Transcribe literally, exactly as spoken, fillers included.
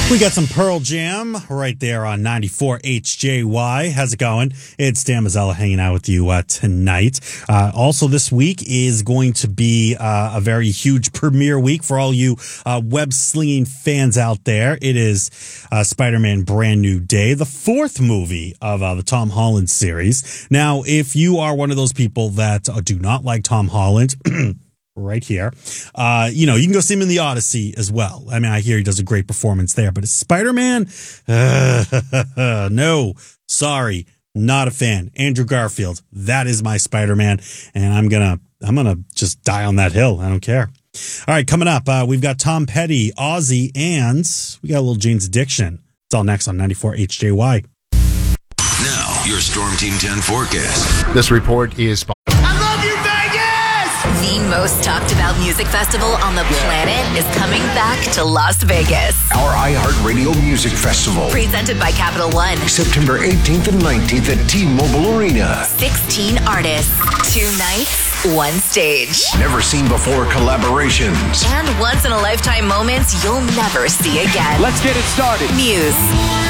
We got some Pearl Jam right there on ninety-four H J Y. How's it going? It's Dan Mazzella hanging out with you uh, tonight. Uh, also, this week is going to be uh, a very huge premiere week for all you uh, web-slinging fans out there. It is uh, Spider-Man Brand New Day, the fourth movie of uh, the Tom Holland series. Now, if you are one of those people that uh, do not like Tom Holland, right here. Uh, you know, you can go see him in the Odyssey as well. I mean, I hear he does a great performance there, but as Spider-Man, uh, no, sorry, not a fan. Andrew Garfield, that is my Spider-Man, and I'm gonna, I'm gonna just die on that hill. I don't care. All right, coming up, uh, we've got Tom Petty, Ozzy, and we got a little Jane's Addiction. It's all next on ninety-four H J Y. Now, your Storm Team ten forecast. This report is The most talked about music festival on the planet is coming back to Las Vegas. Our iHeartRadio Music Festival. Presented by Capital One. September eighteenth and nineteenth at T-Mobile Arena. sixteen artists, two nights, one stage. Never seen before collaborations. And once in a lifetime moments you'll never see again. Let's get it started. Muse.